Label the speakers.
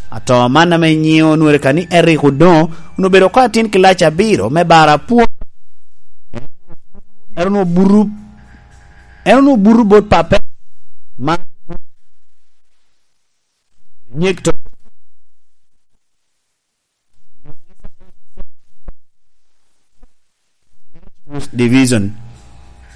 Speaker 1: ato mana menyio nwere kani Eric Udo unobedo kwa tin kilacha biro me bara puo erano buru bot pape ma nyekto division